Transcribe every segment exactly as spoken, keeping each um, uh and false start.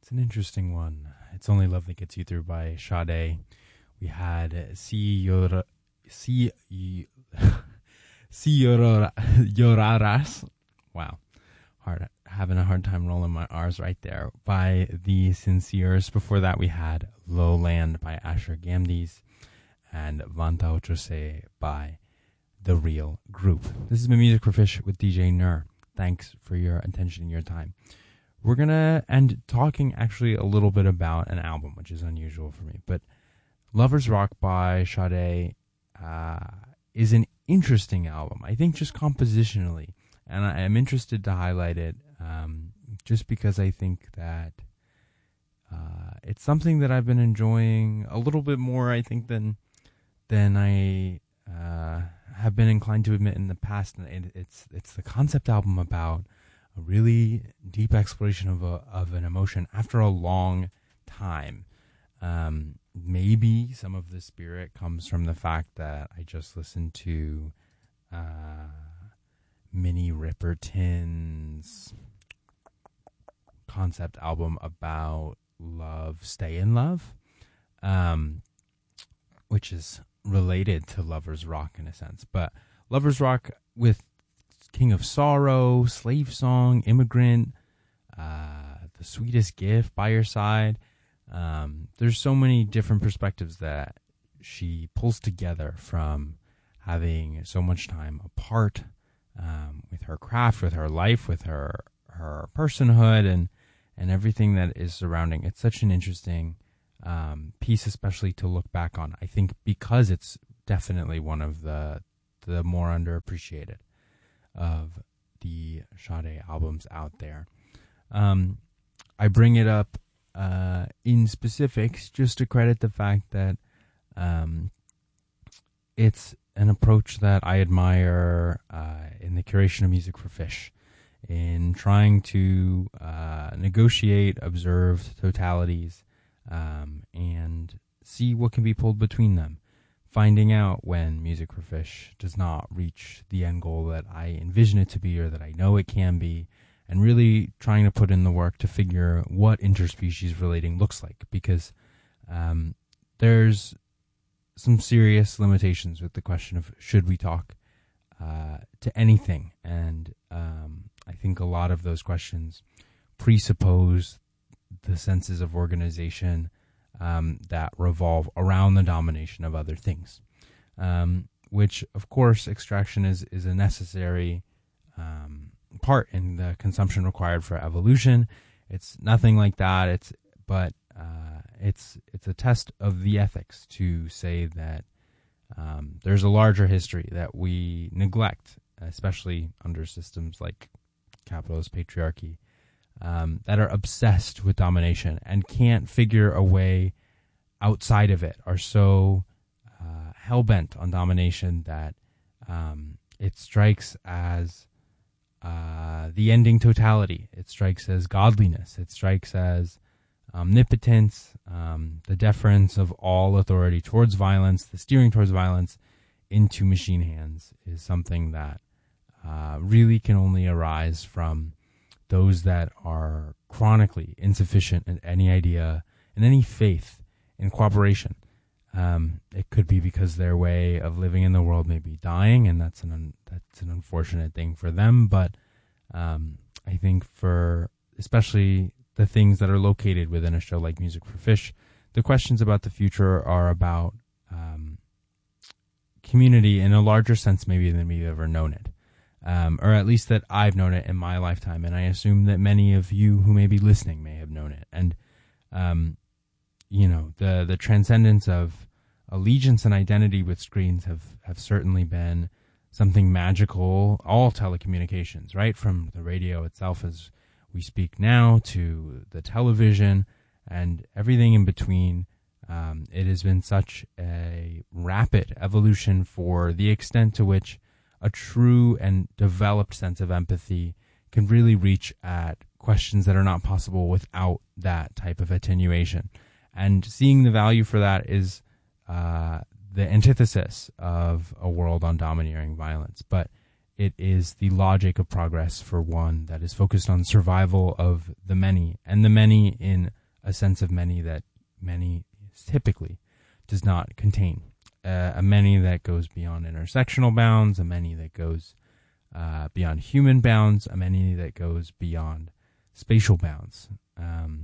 It's an interesting one. It's Only Love That Gets You Through by Sade. We had Si Llora, Si, Si Llora, Lloraras. Wow. Hard, having a hard time rolling my R's right there. By The Sinceres. Before that, we had Lowland by Asher Gamdes and Vanta Ocho Se by The Real Group. This has been Music for Fish with D J Nur. Thanks for your attention and your time. We're going to end talking actually a little bit about an album, which is unusual for me. But Lovers Rock by Sade uh, is an interesting album, I think, just compositionally. And I am interested to highlight it um, just because I think that uh, it's something that I've been enjoying a little bit more, I think, than, than I uh, have been inclined to admit in the past. And it's, it's the concept album about a really deep exploration of a, of an emotion after a long time. Um, maybe some of the spirit comes from the fact that I just listened to uh, Minnie Riperton's concept album about love, Stay in Love, um, which is related to Lovers Rock in a sense. But Lovers Rock with King of Sorrow, Slave Song, Immigrant, uh, The Sweetest Gift, By Your Side. Um, there's so many different perspectives that she pulls together from having so much time apart um, with her craft, with her life, with her her personhood, and and everything that is surrounding. It's such an interesting um, piece, especially to look back on. I think because it's definitely one of the the more underappreciated of the Sade albums out there. Um, I bring it up uh, in specifics just to credit the fact that um, it's an approach that I admire uh, in the curation of Music for Fish, in trying to uh, negotiate, observe totalities, um, and see what can be pulled between them. Finding out when Music for Fish does not reach the end goal that I envision it to be or that I know it can be, and really trying to put in the work to figure what interspecies relating looks like, because um, there's some serious limitations with the question of should we talk uh, to anything, and um, I think a lot of those questions presuppose the senses of organization Um, that revolve around the domination of other things, um, which, of course, extraction is, is a necessary um, part in the consumption required for evolution. It's nothing like that. It's but uh, it's it's a test of the ethics to say that um, there's a larger history that we neglect, especially under systems like capitalist patriarchy, Um, that are obsessed with domination and can't figure a way outside of it, are so uh, hell-bent on domination that um, it strikes as uh, the ending totality. It strikes as godliness. It strikes as omnipotence, um, the deference of all authority towards violence, the steering towards violence into machine hands is something that uh, really can only arise from those that are chronically insufficient in any idea and any faith in cooperation. Um, it could be because their way of living in the world may be dying, and that's an un- that's an unfortunate thing for them. But um, I think for especially the things that are located within a show like Music for Fish, the questions about the future are about um, community in a larger sense maybe than we've ever known it. Um, or at least that I've known it in my lifetime, and I assume that many of you who may be listening may have known it. And, um, you know, the the transcendence of allegiance and identity with screens have, have certainly been something magical. All telecommunications, right, from the radio itself as we speak now to the television and everything in between. Um, it has been such a rapid evolution for the extent to which a true and developed sense of empathy can really reach at questions that are not possible without that type of attenuation. And seeing the value for that is uh, the antithesis of a world on domineering violence. But it is the logic of progress for one that is focused on survival of the many, and the many in a sense of many that many typically does not contain. Uh, a many that goes beyond intersectional bounds, a many that goes uh, beyond human bounds, a many that goes beyond spatial bounds. Um,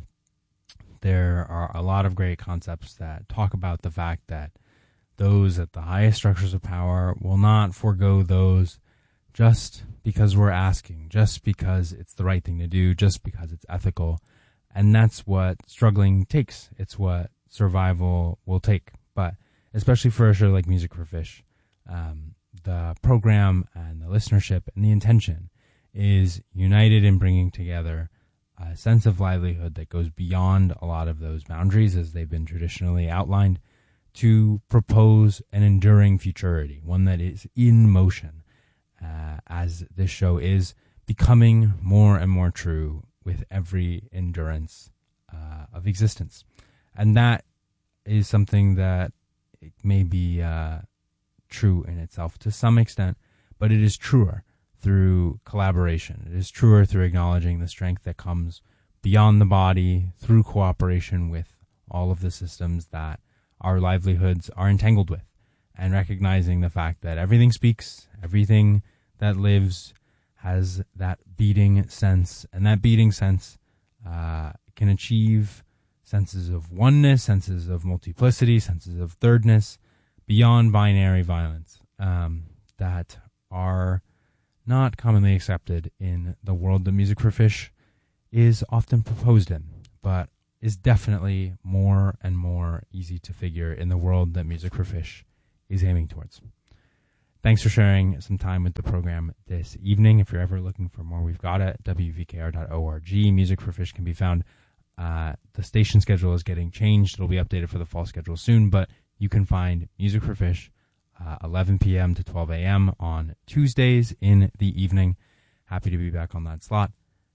there are a lot of great concepts that talk about the fact that those at the highest structures of power will not forego those just because we're asking, just because it's the right thing to do, just because it's ethical. And that's what struggling takes. It's what survival will take. But especially for a show like Music for Fish, um, the program and the listenership and the intention is united in bringing together a sense of livelihood that goes beyond a lot of those boundaries as they've been traditionally outlined, to propose an enduring futurity, one that is in motion, uh, as this show is becoming more and more true with every endurance uh, of existence. And that is something that it may be uh, true in itself to some extent, but it is truer through collaboration. It is truer through acknowledging the strength that comes beyond the body, through cooperation with all of the systems that our livelihoods are entangled with, and recognizing the fact that everything speaks, everything that lives has that beating sense, and that beating sense uh, can achieve senses of oneness, senses of multiplicity, senses of thirdness, beyond binary violence um, that are not commonly accepted in the world that Music for Fish is often proposed in, but is definitely more and more easy to figure in the world that Music for Fish is aiming towards. Thanks for sharing some time with the program this evening. If you're ever looking for more, we've got it, w v k r dot org. Music for Fish can be found. Uh, the station schedule is getting changed. It'll be updated for the fall schedule soon, but you can find Music for Fish uh, eleven p.m. to twelve a.m. on Tuesdays in the evening. Happy to be back on that slot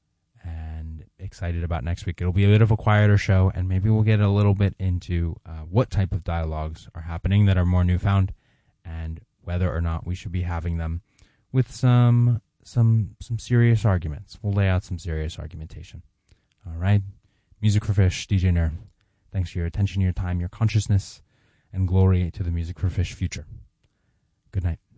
and excited about next week. It'll be a bit of a quieter show, and maybe we'll get a little bit into uh, what type of dialogues are happening that are more newfound, and whether or not we should be having them with some some some serious arguments. We'll lay out some serious argumentation. All right. Music for Fish, D J Nair. Thanks for your attention, your time, your consciousness, and glory to the Music for Fish future. Good night.